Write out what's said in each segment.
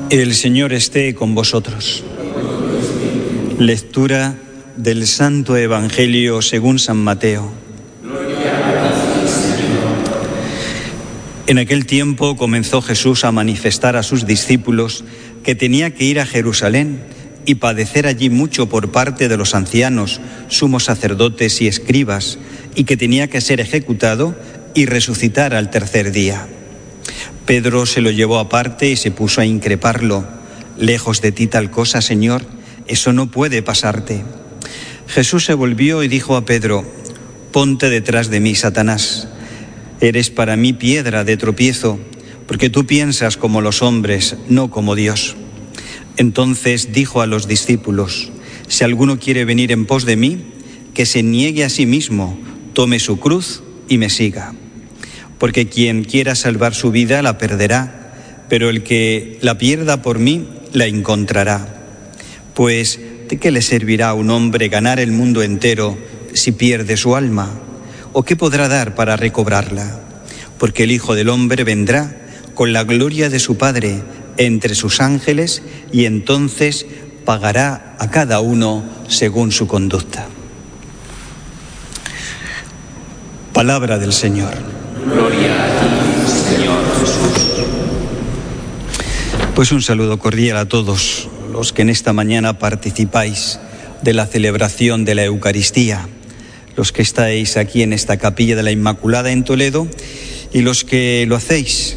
El Señor esté con vosotros. Lectura del Santo Evangelio según San Mateo. En aquel tiempo comenzó Jesús a manifestar a sus discípulos que tenía que ir a Jerusalén y padecer allí mucho por parte de los ancianos, sumos sacerdotes y escribas, y que tenía que ser ejecutado y resucitar al tercer día. Pedro se lo llevó aparte y se puso a increparlo. «Lejos de ti tal cosa, Señor, eso no puede pasarte». Jesús se volvió y dijo a Pedro: «Ponte detrás de mí, Satanás. Eres para mí piedra de tropiezo, porque tú piensas como los hombres, no como Dios». Entonces dijo a los discípulos: «Si alguno quiere venir en pos de mí, que se niegue a sí mismo, tome su cruz y me siga. Porque quien quiera salvar su vida la perderá, pero el que la pierda por mí la encontrará. Pues, ¿de qué le servirá a un hombre ganar el mundo entero si pierde su alma? ¿O qué podrá dar para recobrarla? Porque el Hijo del Hombre vendrá con la gloria de su Padre entre sus ángeles, y entonces pagará a cada uno según su conducta». Palabra del Señor. Gloria a ti, Señor Jesús. Pues un saludo cordial a todos los que en esta mañana participáis de la celebración de la Eucaristía, los que estáis aquí en esta capilla de la Inmaculada en Toledo y los que lo hacéis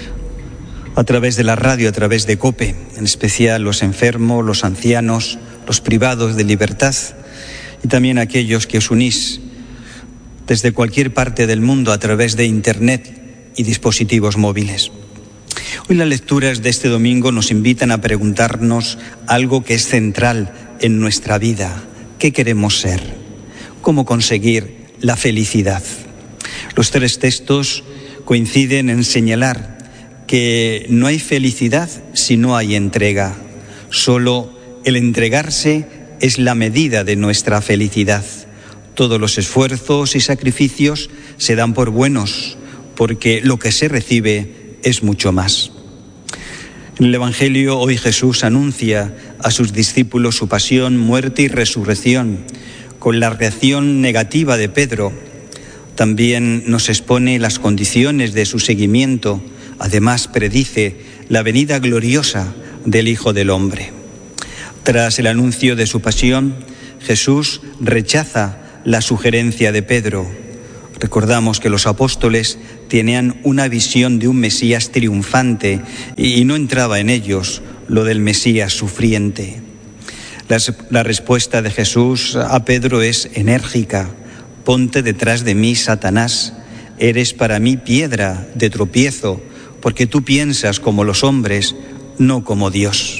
a través de la radio, a través de COPE, en especial los enfermos, los ancianos, los privados de libertad, y también aquellos que os unís desde cualquier parte del mundo a través de Internet y dispositivos móviles. Hoy las lecturas de este domingo nos invitan a preguntarnos algo que es central en nuestra vida: ¿qué queremos ser? ¿Cómo conseguir la felicidad? Los tres textos coinciden en señalar que no hay felicidad si no hay entrega. Solo el entregarse es la medida de nuestra felicidad. Todos los esfuerzos y sacrificios se dan por buenos, porque lo que se recibe es mucho más. En el Evangelio hoy Jesús anuncia a sus discípulos su pasión, muerte y resurrección, con la reacción negativa de Pedro. También nos expone las condiciones de su seguimiento. Además predice la venida gloriosa del Hijo del Hombre. Tras el anuncio de su pasión, Jesús rechaza la sugerencia de Pedro. Recordamos que los apóstoles tenían una visión de un Mesías triunfante y no entraba en ellos lo del Mesías sufriente. La respuesta de Jesús a Pedro es enérgica: «Ponte detrás de mí, Satanás. Eres para mí piedra de tropiezo, porque tú piensas como los hombres, no como Dios».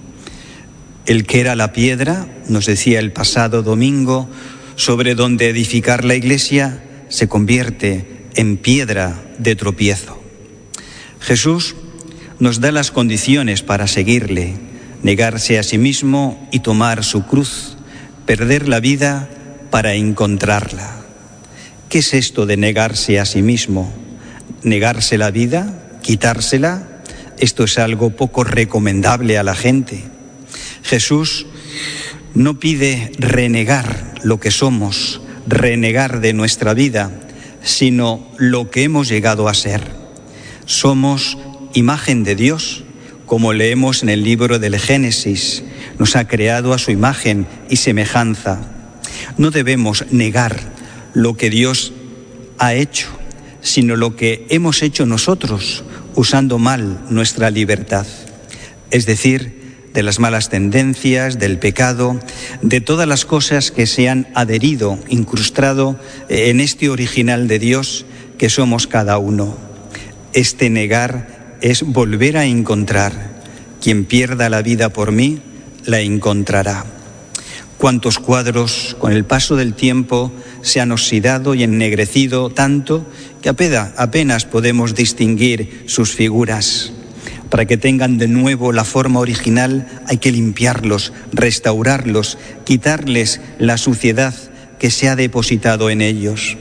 El que era la piedra, nos decía el pasado domingo, sobre donde edificar la Iglesia, se convierte en piedra de tropiezo. Jesús nos da las condiciones para seguirle: negarse a sí mismo y tomar su cruz, perder la vida para encontrarla. ¿Qué es esto de negarse a sí mismo? ¿Negarse la vida? ¿Quitársela? Esto es algo poco recomendable a la gente. Jesús no pide renegar lo que somos, renegar de nuestra vida, sino lo que hemos llegado a ser. Somos imagen de Dios, como leemos en el libro del Génesis. Nos ha creado a su imagen y semejanza. No debemos negar lo que Dios ha hecho, sino lo que hemos hecho nosotros, usando mal nuestra libertad. Es decir, de las malas tendencias, del pecado, de todas las cosas que se han adherido, incrustado en este original de Dios que somos cada uno. Este negar es volver a encontrar. Quien pierda la vida por mí, la encontrará. Cuántos cuadros con el paso del tiempo se han oxidado y ennegrecido tanto que apenas podemos distinguir sus figuras. Para que tengan de nuevo la forma original hay que limpiarlos, restaurarlos, quitarles la suciedad que se ha depositado en ellos.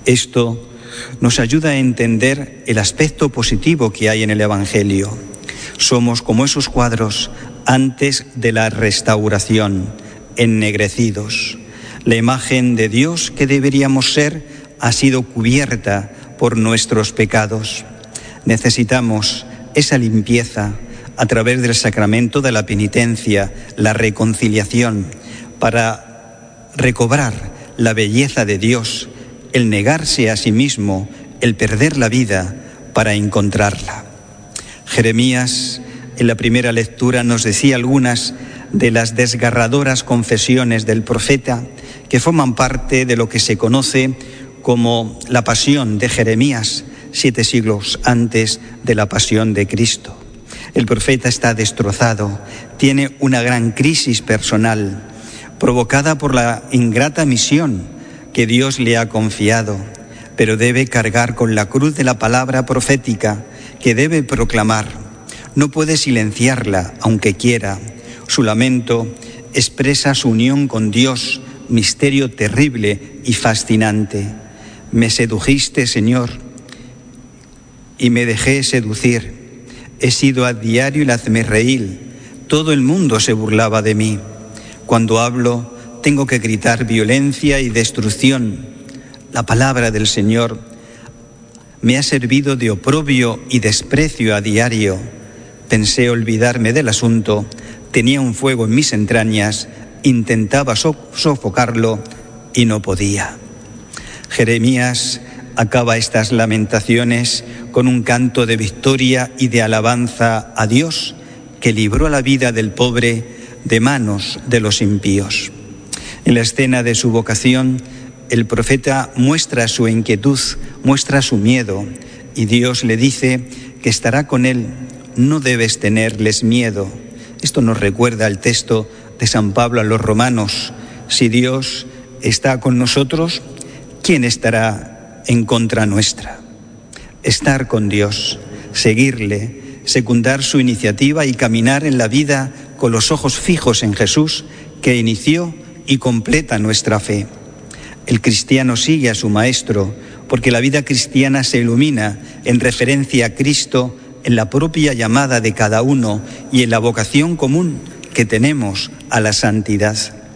Esto nos ayuda a entender el aspecto positivo que hay en el Evangelio. Somos como esos cuadros antes de la restauración, ennegrecidos. La imagen de Dios que deberíamos ser ha sido cubierta por nuestros pecados. Necesitamos esa limpieza a través del sacramento de la penitencia, la reconciliación, para recobrar la belleza de Dios, el negarse a sí mismo, el perder la vida para encontrarla. Jeremías, en la primera lectura, nos decía algunas de las desgarradoras confesiones del profeta que forman parte de lo que se conoce como la pasión de Jeremías, 7 siglos antes de la pasión de Cristo. El profeta está destrozado, tiene una gran crisis personal, provocada por la ingrata misión que Dios le ha confiado, pero debe cargar con la cruz de la palabra profética que debe proclamar. No puede silenciarla, aunque quiera. Su lamento expresa su unión con Dios, misterio terrible y fascinante. Me sedujiste, Señor, y me dejé seducir. He sido a diario el hazmerreír. Todo el mundo se burlaba de mí. Cuando hablo, tengo que gritar violencia y destrucción. La palabra del Señor me ha servido de oprobio y desprecio a diario. Pensé olvidarme del asunto, tenía un fuego en mis entrañas, intentaba sofocarlo y no podía. Jeremías acaba estas lamentaciones con un canto de victoria y de alabanza a Dios, que libró la vida del pobre de manos de los impíos. En la escena de su vocación, el profeta muestra su inquietud, muestra su miedo, y Dios le dice que estará con él. No debes tenerles miedo. Esto nos recuerda el texto de San Pablo a los romanos. Si Dios está con nosotros, ¿quién estará en contra nuestra? Estar con Dios, seguirle, secundar su iniciativa y caminar en la vida con los ojos fijos en Jesús, que inició y completa nuestra fe. El cristiano sigue a su maestro, porque la vida cristiana se ilumina en referencia a Cristo, en la propia llamada de cada uno y en la vocación común que tenemos a la santidad.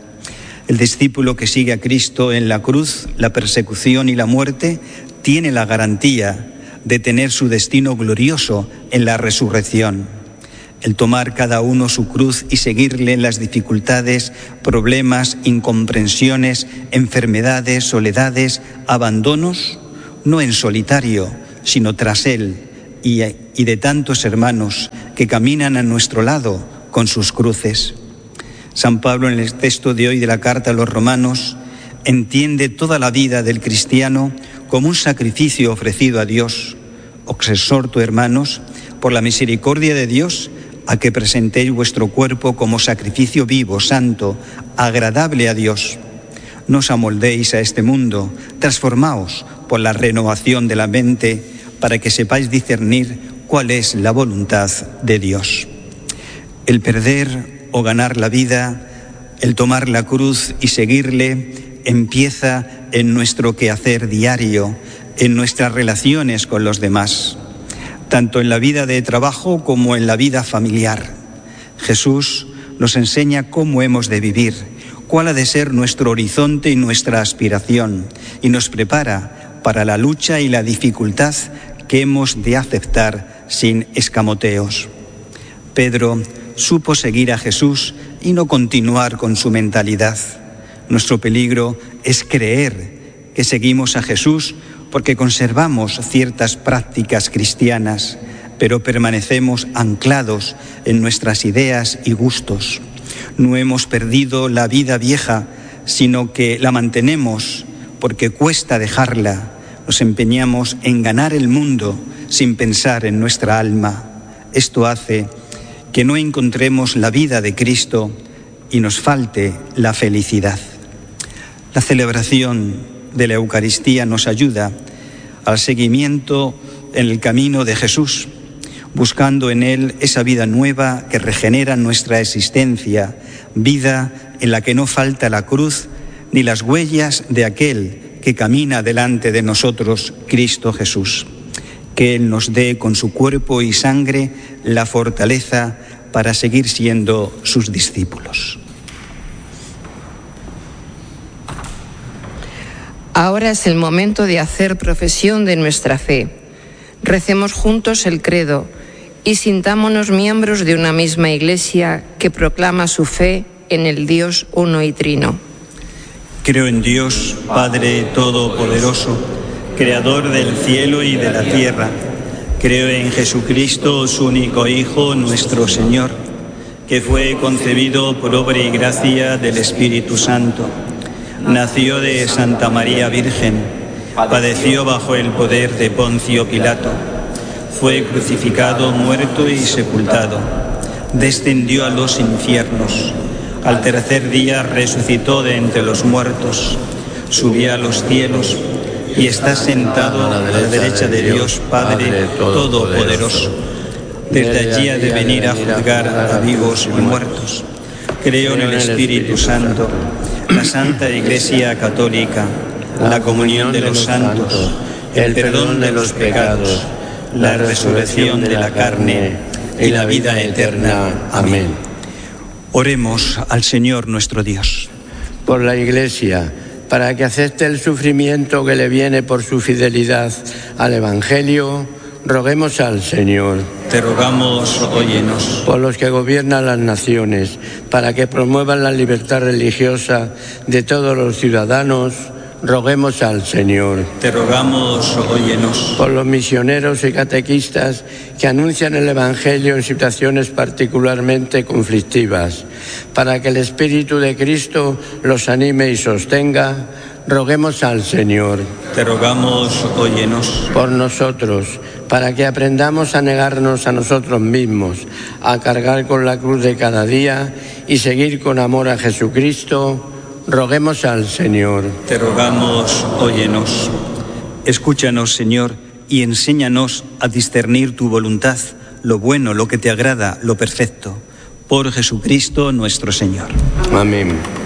El discípulo que sigue a Cristo en la cruz, la persecución y la muerte, tiene la garantía de tener su destino glorioso en la resurrección. El tomar cada uno su cruz y seguirle en las dificultades, problemas, incomprensiones, enfermedades, soledades, abandonos, no en solitario, sino tras él y de tantos hermanos que caminan a nuestro lado con sus cruces. San Pablo, en el texto de hoy de la carta a los romanos, entiende toda la vida del cristiano como un sacrificio ofrecido a Dios. Os exhorto, hermanos, por la misericordia de Dios, a que presentéis vuestro cuerpo como sacrificio vivo, santo, agradable a Dios. No os amoldéis a este mundo, transformaos por la renovación de la mente, para que sepáis discernir cuál es la voluntad de Dios. El perder o ganar la vida, el tomar la cruz y seguirle, empieza en nuestro quehacer diario, en nuestras relaciones con los demás, tanto en la vida de trabajo como en la vida familiar. Jesús nos enseña cómo hemos de vivir, cuál ha de ser nuestro horizonte y nuestra aspiración, y nos prepara para la lucha y la dificultad que hemos de aceptar sin escamoteos. Pedro supo seguir a Jesús y no continuar con su mentalidad. Nuestro peligro es creer que seguimos a Jesús porque conservamos ciertas prácticas cristianas, pero permanecemos anclados en nuestras ideas y gustos. No hemos perdido la vida vieja, sino que la mantenemos porque cuesta dejarla. Nos empeñamos en ganar el mundo sin pensar en nuestra alma. Esto hace que no encontremos la vida de Cristo y nos falte la felicidad. La celebración de la Eucaristía nos ayuda al seguimiento en el camino de Jesús, buscando en Él esa vida nueva que regenera nuestra existencia, vida en la que no falta la cruz ni las huellas de aquel que camina delante de nosotros, Cristo Jesús. que Él nos dé con su cuerpo y sangre la fortaleza para seguir siendo sus discípulos. Ahora es el momento de hacer profesión de nuestra fe. Recemos juntos el credo y sintámonos miembros de una misma Iglesia que proclama su fe en el Dios uno y trino. Creo en Dios, Padre Todopoderoso, Creador del cielo y de la tierra. Creo en Jesucristo, su único Hijo, nuestro Señor, que fue concebido por obra y gracia del Espíritu Santo. Nació de Santa María Virgen, padeció bajo el poder de Poncio Pilato, fue crucificado, muerto y sepultado, descendió a los infiernos, al tercer día resucitó de entre los muertos, subió a los cielos y está sentado a la derecha de Dios Padre Todopoderoso. Desde allí ha de venir a juzgar a vivos y muertos. Creo en el Espíritu Santo, la Santa Iglesia Católica, la comunión de los santos, el perdón de los pecados, la resurrección de la carne y la vida eterna. Amén. Oremos al Señor nuestro Dios. Por la Iglesia, para que acepte el sufrimiento que le viene por su fidelidad al Evangelio, roguemos al Señor. Te rogamos, óyenos. Por los que gobiernan las naciones, para que promuevan la libertad religiosa de todos los ciudadanos, roguemos al Señor. Te rogamos, óyenos. Por los misioneros y catequistas que anuncian el Evangelio en situaciones particularmente conflictivas, para que el Espíritu de Cristo los anime y sostenga, roguemos al Señor. Te rogamos, óyenos. Por nosotros, para que aprendamos a negarnos a nosotros mismos, a cargar con la cruz de cada día y seguir con amor a Jesucristo, roguemos al Señor. Te rogamos, óyenos. Escúchanos, Señor, y enséñanos a discernir tu voluntad, lo bueno, lo que te agrada, lo perfecto. Por Jesucristo nuestro Señor. Amén.